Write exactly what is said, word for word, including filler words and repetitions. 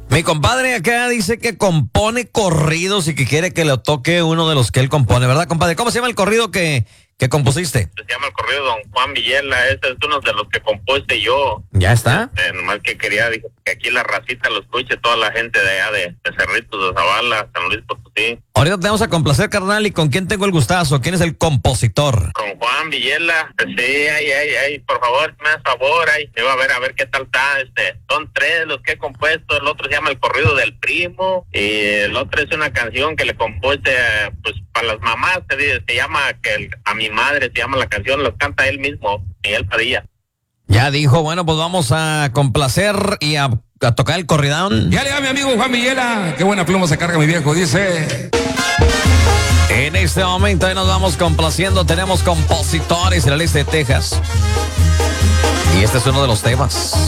Mi compadre acá dice que compone corridos y que quiere que le toque uno de los que él compone, ¿verdad, compadre? ¿Cómo se llama el corrido que, que compusiste? Se llama el corrido Don Juan Villela. Este es uno de los que compuse yo. ¿Ya está? Eh, nomás que quería, dije, que aquí la racita lo escuche, toda la gente de allá de, de Cerritos, de Zavala, San Luis Potosí. Ahorita te vamos a complacer, carnal. ¿Y con quién tengo el gustazo? ¿Quién es el compositor? Con Juan Villela. Sí, ay, ay, ay, por favor, me das favor, ay. Yo a ver, a ver qué tal está. Este, son tres los que he compuesto. El otro se llama El Corrido del Primo. Y el otro es una canción que le compuse, pues, para las mamás. Se, dice, se llama, que el, a mi madre se llama la canción, lo canta él mismo, Miguel Padilla. Ya dijo, bueno, pues vamos a complacer y a, a tocar el corridón. Ya le da mi amigo Juan Villela. Qué buena pluma se carga mi viejo, dice. En este momento ahí nos vamos complaciendo. Tenemos compositores en la lista de Texas. Y este es uno de los temas.